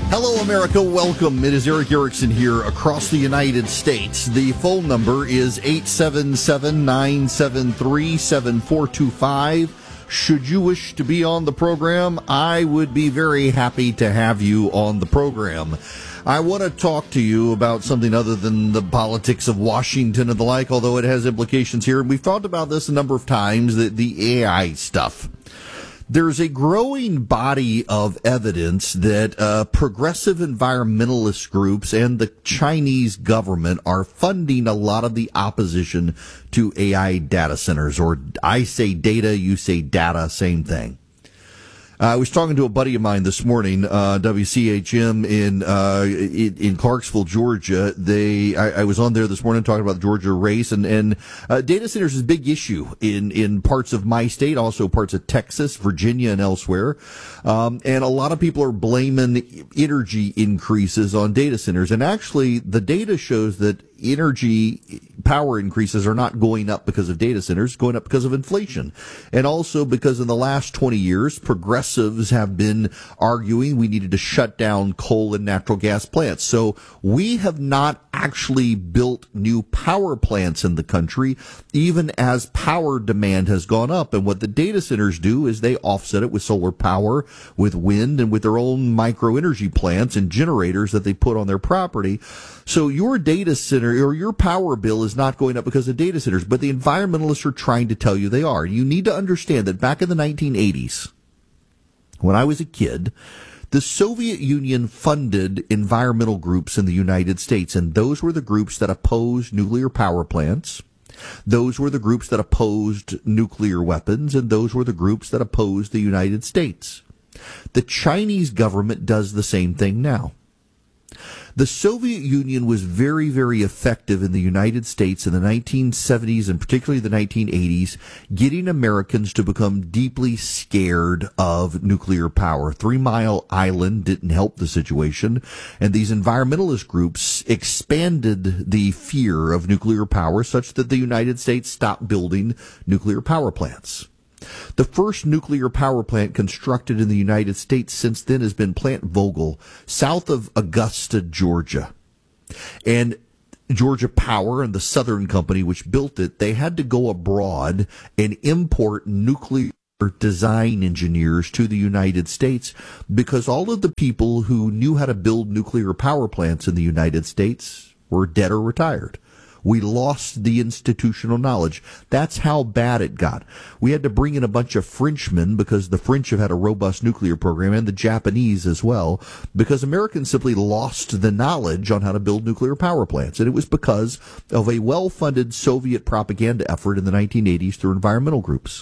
Hello, America. Welcome. It is Eric Erickson here across the United States. The phone number is 877-973-7425. Should you wish to be on the program, I would be very happy to have you on the program. I want to talk to you about something other than the politics of Washington and the like, although it has implications here. And we've talked about this a number of times, the AI stuff. There's a growing body of evidence that progressive environmentalist groups and the Chinese government are funding a lot of the opposition to AI data centers, or I say data, you say data, same thing. I was talking to a buddy of mine this morning, WCHM in Clarksville, Georgia. I was on there this morning talking about the Georgia race, and data centers is a big issue in parts of my state, also parts of Texas, Virginia, and elsewhere. And a lot of people are blaming energy increases on data centers. And actually, the data shows that energy power increases are not going up because of data centers, going up because of inflation. And also because in the last 20 years, progressives have been arguing we needed to shut down coal and natural gas plants. So we have not actually built new power plants in the country, even as power demand has gone up. And what the data centers do is they offset it with solar power, with wind, and with their own micro energy plants and generators that they put on their property. So your data center or your power bill is not going up because of data centers, but the environmentalists are trying to tell you they are. You need to understand that back in the 1980s, when I was a kid, the Soviet Union funded environmental groups in the United States, and those were the groups that opposed nuclear power plants. Those were the groups that opposed nuclear weapons, and those were the groups that opposed the United States. The Chinese government does the same thing now. The Soviet Union was very, very effective in the United States in the 1970s and particularly the 1980s, getting Americans to become deeply scared of nuclear power. 3 Mile Island didn't help the situation, and these environmentalist groups expanded the fear of nuclear power such that the United States stopped building nuclear power plants. The first nuclear power plant constructed in the United States since then has been Plant Vogtle, south of Augusta, Georgia. And Georgia Power and the Southern Company, which built it, they had to go abroad and import nuclear design engineers to the United States because all of the people who knew how to build nuclear power plants in the United States were dead or retired. We lost the institutional knowledge. That's how bad it got. We had to bring in a bunch of Frenchmen because the French have had a robust nuclear program, and the Japanese as well, because Americans simply lost the knowledge on how to build nuclear power plants. And it was because of a well-funded Soviet propaganda effort in the 1980s through environmental groups.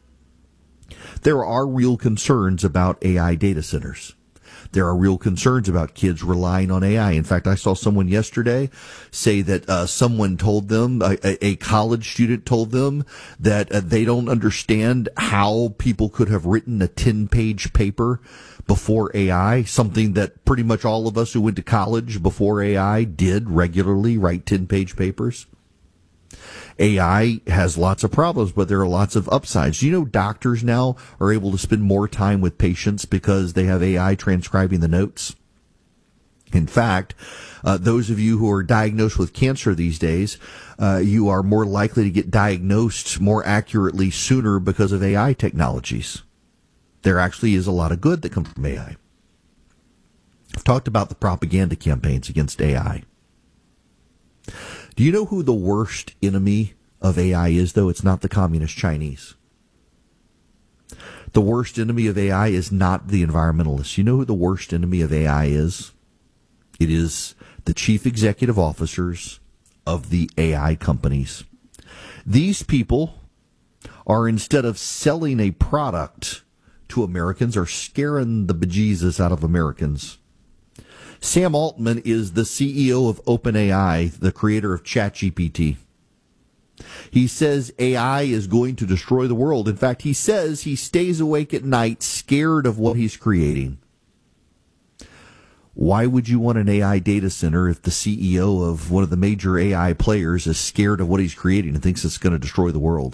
There are real concerns about AI data centers. There are real concerns about kids relying on AI. In fact, I saw someone yesterday say that someone told them, a college student told them that they don't understand how people could have written a 10-page paper before AI, something that pretty much all of us who went to college before AI did regularly, write 10-page papers. AI has lots of problems, but there are lots of upsides. You know, doctors now are able to spend more time with patients because they have AI transcribing the notes. In fact, those of you who are diagnosed with cancer these days, you are more likely to get diagnosed more accurately sooner because of AI technologies. There actually is a lot of good that comes from AI. I've talked about the propaganda campaigns against AI. Do you know who the worst enemy of AI is, though? It's not the communist Chinese. The worst enemy of AI is not the environmentalists. You know who the worst enemy of AI is? It is the chief executive officers of the AI companies. These people are, instead of selling a product to Americans, are scaring the bejesus out of Americans. Sam Altman is the CEO of OpenAI, the creator of ChatGPT. He says AI is going to destroy the world. In fact, he says he stays awake at night scared of what he's creating. Why would you want an AI data center if the CEO of one of the major AI players is scared of what he's creating and thinks it's going to destroy the world?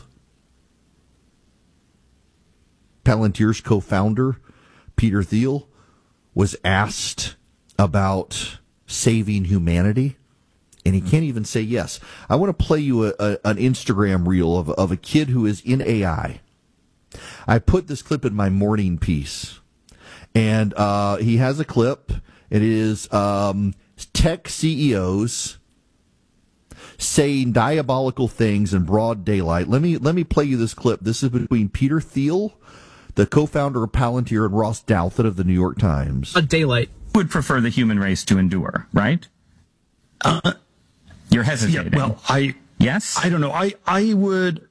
Palantir's co-founder, Peter Thiel, was asked about saving humanity, and he can't even say yes. I want to play you an Instagram reel of a kid who is in AI. I put this clip in my morning piece, and he has a clip. It is tech CEOs saying diabolical things in broad daylight. Let me play you this clip. This is between Peter Thiel, the co-founder of Palantir, and Ross Douthat of the New York Times. A daylight would prefer the human race to endure, right? You're hesitating. Yeah, well, yes? I don't know. I would.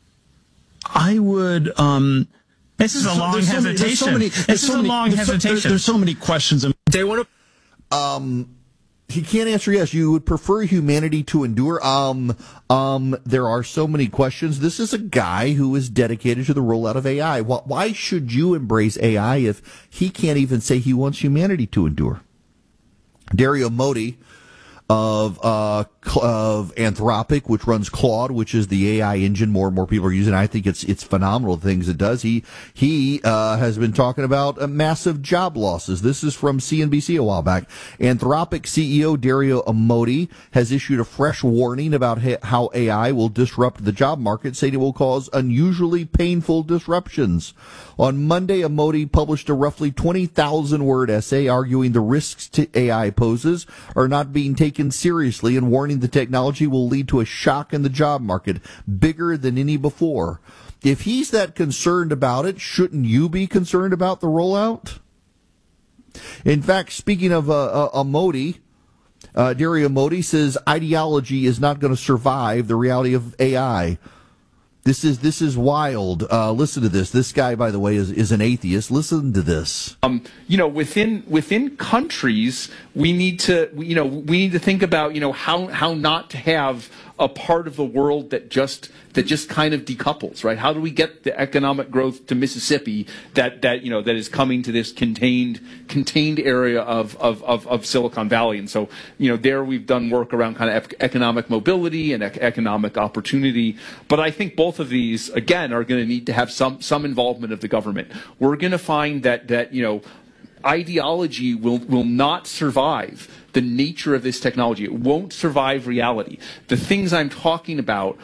This is a long hesitation. This is a long hesitation. There's so many questions. They want to. He can't answer yes. You would prefer humanity to endure. There are so many questions. This is a guy who is dedicated to the rollout of AI. Why should you embrace AI if he can't even say he wants humanity to endure? Dario Modi of Anthropic, which runs Claude, which is the AI engine more and more people are using. I think it's phenomenal the things it does. He has been talking about massive job losses. This is from CNBC a while back. Anthropic CEO Dario Amodi has issued a fresh warning about how AI will disrupt the job market, saying it will cause unusually painful disruptions. On Monday, Amodi published a roughly 20,000-word essay arguing the risks to AI poses are not being taken seriously and warning the technology will lead to a shock in the job market, bigger than any before. If he's that concerned about it, shouldn't you be concerned about the rollout? In fact, speaking of Amodi, Dario Amodi says ideology is not going to survive the reality of AI. This is wild. Listen to this. This guy, by the way, is an atheist. Listen to this. Within countries, we need to think about how not to have a part of the world that just kind of decouples, right? How do we get the economic growth to Mississippi that is coming to this contained area of Silicon Valley? And so, there we've done work around kind of economic mobility and economic opportunity. But I think both of these, again, are going to need to have some involvement of the government. We're going to find that ideology will not survive the nature of this technology. It won't survive reality. The things I'm talking about,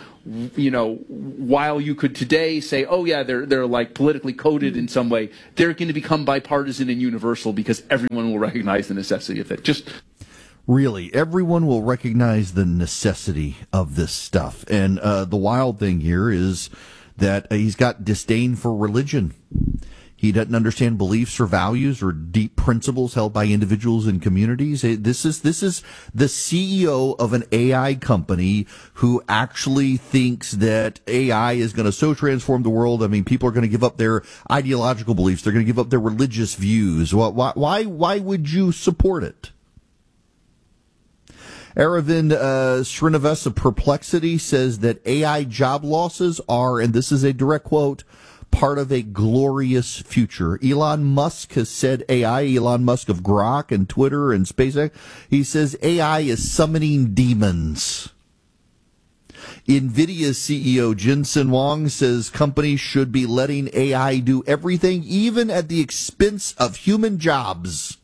while you could today say, oh yeah, they're like politically coded in some way, they're going to become bipartisan and universal because everyone will recognize the necessity of it. Really, everyone will recognize the necessity of this stuff. And the wild thing here is that he's got disdain for religion. He doesn't understand beliefs or values or deep principles held by individuals and communities. This is the CEO of an AI company who actually thinks that AI is going to so transform the world. I mean, people are going to give up their ideological beliefs. They're going to give up their religious views. Why would you support it? Aravind Srinivas of Perplexity says that AI job losses are, and this is a direct quote, part of a glorious future. Elon Musk has said AI, Elon Musk of Grok and Twitter and SpaceX, he says AI is summoning demons. NVIDIA's CEO Jensen Huang says companies should be letting AI do everything, even at the expense of human jobs.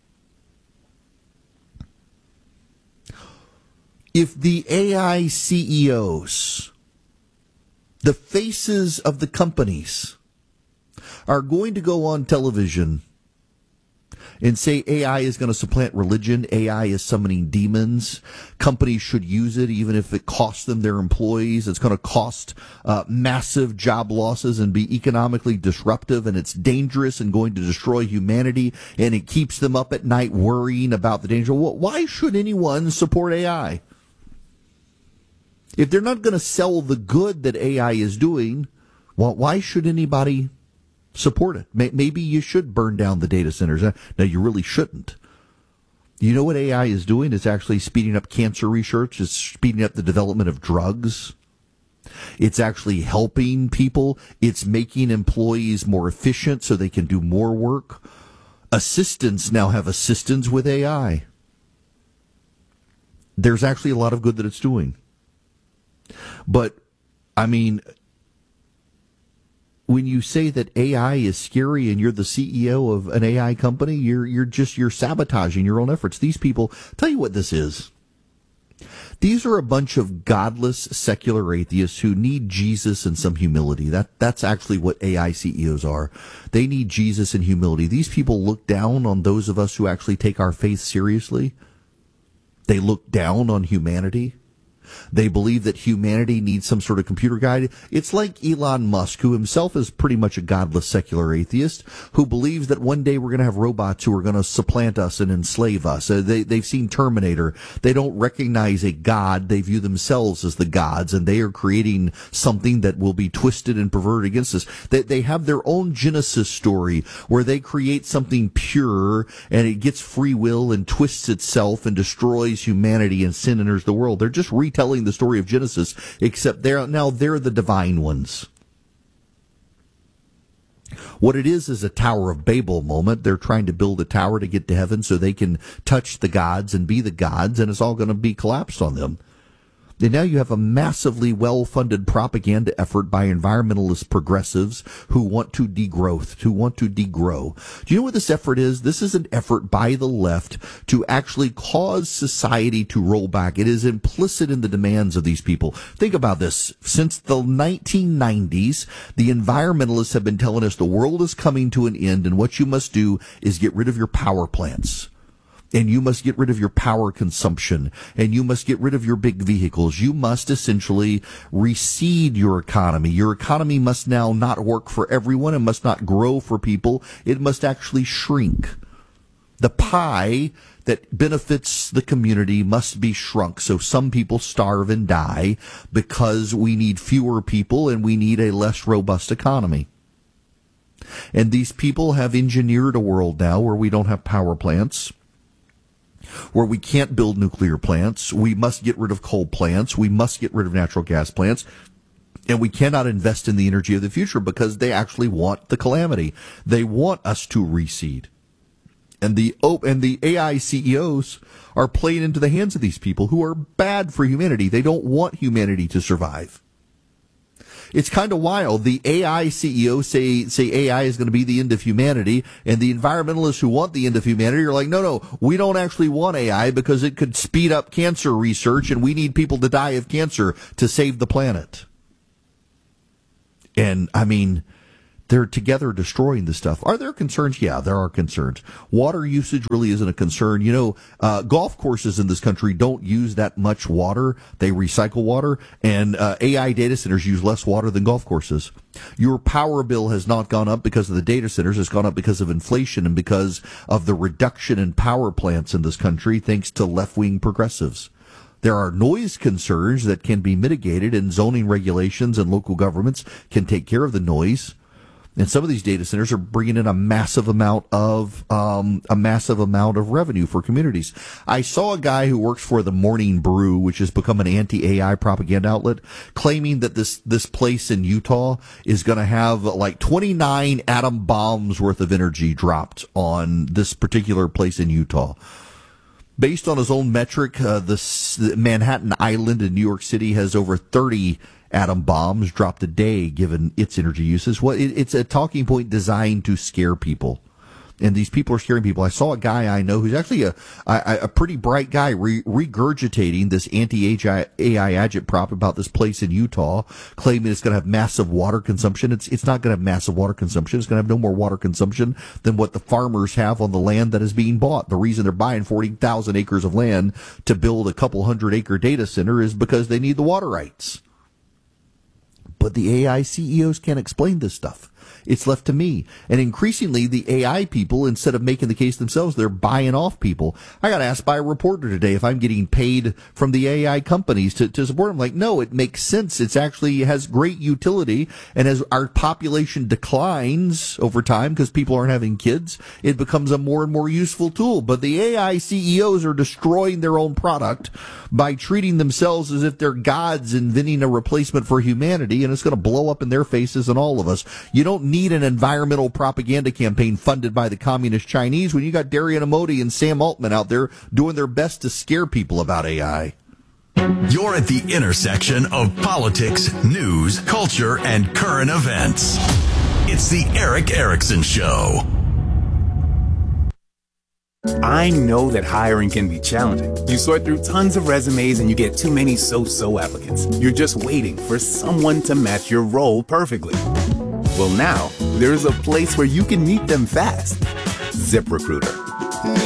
If the AI CEOs, the faces of the companies, are going to go on television and say AI is going to supplant religion, AI is summoning demons, companies should use it even if it costs them their employees, it's going to cost massive job losses and be economically disruptive, and it's dangerous and going to destroy humanity, and it keeps them up at night worrying about the danger. Well, why should anyone support AI? If they're not going to sell the good that AI is doing, well, why should anybody support it? Maybe you should burn down the data centers. Now, you really shouldn't. You know what AI is doing? It's actually speeding up cancer research. It's speeding up the development of drugs. It's actually helping people. It's making employees more efficient so they can do more work. Assistants now have assistants with AI. There's actually a lot of good that it's doing. But, I mean, when you say that AI is scary and you're the CEO of an AI company, you're sabotaging your own efforts. These people, tell you what this is. These are a bunch of godless secular atheists who need Jesus and some humility. That's actually what AI CEOs are. They need Jesus and humility. These people look down on those of us who actually take our faith seriously. They look down on humanity. They believe that humanity needs some sort of computer guide. It's like Elon Musk, who himself is pretty much a godless secular atheist, who believes that one day we're going to have robots who are going to supplant us and enslave us. They've seen Terminator. They don't recognize a god. They view themselves as the gods, and they are creating something that will be twisted and perverted against us. They have their own Genesis story where they create something pure, and it gets free will and twists itself and destroys humanity, and sin enters the world. They're just retelling the story of Genesis, except they're the divine ones. What it is a Tower of Babel moment. They're trying to build a tower to get to heaven so they can touch the gods and be the gods, and it's all going to be collapsed on them. And now you have a massively well-funded propaganda effort by environmentalist progressives who want to degrowth, who want to degrow. Do you know what this effort is? This is an effort by the left to actually cause society to roll back. It is implicit in the demands of these people. Think about this. Since the 1990s, the environmentalists have been telling us the world is coming to an end, and what you must do is get rid of your power plants. And you must get rid of your power consumption, and you must get rid of your big vehicles. You must essentially reseed your economy. Your economy must now not work for everyone. It must not grow for people. It must actually shrink. The pie that benefits the community must be shrunk, so some people starve and die because we need fewer people and we need a less robust economy. And these people have engineered a world now where we don't have power plants, where we can't build nuclear plants. We must get rid of coal plants. We must get rid of natural gas plants. And we cannot invest in the energy of the future because they actually want the calamity. They want us to reseed. And the AI CEOs are playing into the hands of these people who are bad for humanity. They don't want humanity to survive. It's kind of wild. The AI CEOs say AI is going to be the end of humanity, and the environmentalists who want the end of humanity are like, no, we don't actually want AI because it could speed up cancer research, and we need people to die of cancer to save the planet. And, I mean, they're together destroying this stuff. Are there concerns? Yeah, there are concerns. Water usage really isn't a concern. You know, golf courses in this country don't use that much water. They recycle water, and AI data centers use less water than golf courses. Your power bill has not gone up because of the data centers. It's gone up because of inflation and because of the reduction in power plants in this country, thanks to left-wing progressives. There are noise concerns that can be mitigated, and zoning regulations and local governments can take care of the noise. And some of these data centers are bringing in a massive amount of revenue for communities. I saw a guy who works for the Morning Brew, which has become an anti-AI propaganda outlet, claiming that this place in Utah is going to have like 29 atom bombs worth of energy dropped on this particular place in Utah. Based on his own metric, the Manhattan Island in New York City has over 30 atom bombs dropped a day, given its energy uses. Well, it's a talking point designed to scare people. And these people are scaring people. I saw a guy I know who's actually a pretty bright guy regurgitating this anti-AI agit prop about this place in Utah, claiming it's going to have massive water consumption. It's not going to have massive water consumption. It's going to have no more water consumption than what the farmers have on the land that is being bought. The reason they're buying 40,000 acres of land to build a couple 100-acre data center is because they need the water rights. But the AI CEOs can't explain this stuff. It's left to me. And increasingly, the AI people, instead of making the case themselves, they're buying off people. I got asked by a reporter today if I'm getting paid from the AI companies to support them. Like, no, it makes sense. It's actually has great utility. And as our population declines over time because people aren't having kids, it becomes a more and more useful tool. But the AI CEOs are destroying their own product by treating themselves as if they're gods, inventing a replacement for humanity, and it's going to blow up in their faces and all of us. You don't need an environmental propaganda campaign funded by the communist Chinese when you got Darian Amoti and Sam Altman out there doing their best to scare people about AI. You're at the intersection of politics, news, culture, and current events. It's the Erick Erickson Show. I know that hiring can be challenging. You sort through tons of resumes and you get too many so-so applicants. You're just waiting for someone to match your role perfectly. Well, now, there's a place where you can meet them fast. ZipRecruiter.